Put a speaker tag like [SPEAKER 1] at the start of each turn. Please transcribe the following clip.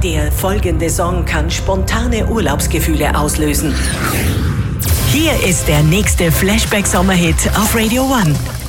[SPEAKER 1] Der folgende Song kann spontane Urlaubsgefühle auslösen. Hier ist der nächste Flashback-Sommerhit auf Radio One.